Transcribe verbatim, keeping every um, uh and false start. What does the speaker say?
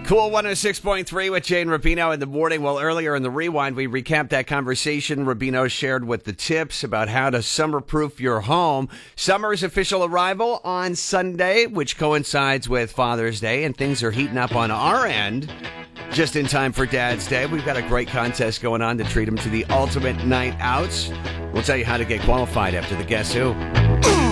Cool one oh six point three with Jane Rubino in the morning. Well, earlier in the Rewind, we recapped that conversation Rubino shared with the tips about how to summer-proof your home. Summer's official arrival on Sunday, which coincides with Father's Day, and things are heating up on our end. Just in time for Dad's Day, we've got a great contest going on to treat him to the ultimate night out. We'll tell you how to get qualified after the Guess Who.